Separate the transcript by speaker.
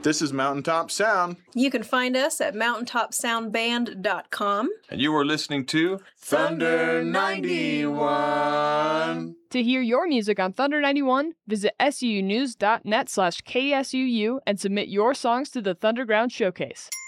Speaker 1: This is Mountaintop Sound.
Speaker 2: You can find us at mountaintopsoundband.com.
Speaker 3: And you are listening to
Speaker 1: Thunder 91.
Speaker 4: To hear your music on Thunder 91, visit sunews.net/KSUU and submit your songs to the Thunderground Showcase.